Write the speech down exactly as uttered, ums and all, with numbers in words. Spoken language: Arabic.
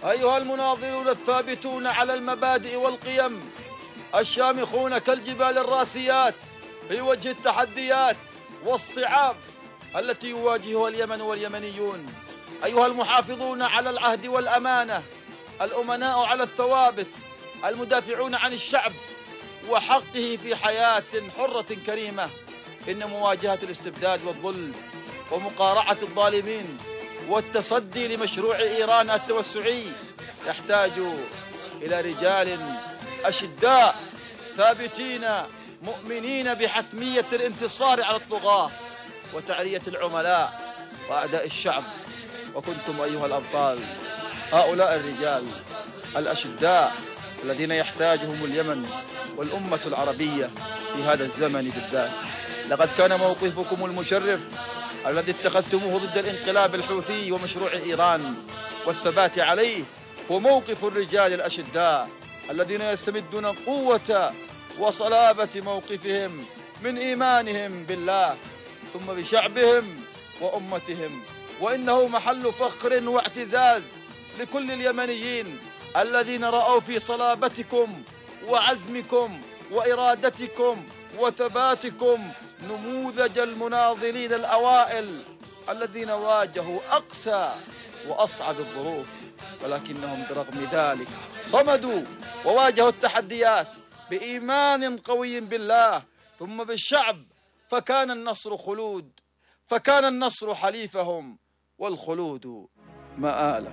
أيها المناضلون الثابتون على المبادئ والقيم، الشامخون كالجبال الراسيات في وجه التحديات والصعاب التي يواجهها اليمن واليمنيون، أيها المحافظون على العهد والأمانة، الأمناء على الثوابت، المدافعون عن الشعب وحقه في حياة حرة كريمة، إن مواجهة الاستبداد والظلم ومقارعة الظالمين والتصدي لمشروع إيران التوسعي يحتاج إلى رجال أشداء ثابتين مؤمنين بحتمية الانتصار على الطغاة وتعرية العملاء وأعداء الشعب. وكنتم أيها الأبطال هؤلاء الرجال الأشداء الذين يحتاجهم اليمن والأمة العربية في هذا الزمن بالذات. لقد كان موقفكم المشرف الذي اتخذتموه ضد الانقلاب الحوثي ومشروع إيران والثبات عليه هو موقف الرجال الأشداء الذين يستمدون قوة وصلابة موقفهم من إيمانهم بالله ثم بشعبهم وأمتهم. وإنه محل فخر واعتزاز لكل اليمنيين الذين رأوا في صلابتكم وعزمكم وإرادتكم وثباتكم نموذج المناضلين الأوائل الذين واجهوا أقسى وأصعب الظروف، ولكنهم برغم ذلك صمدوا وواجهوا التحديات بإيمان قوي بالله ثم بالشعب، فكان النصر خلود، فكان النصر حليفهم والخلود مآلة.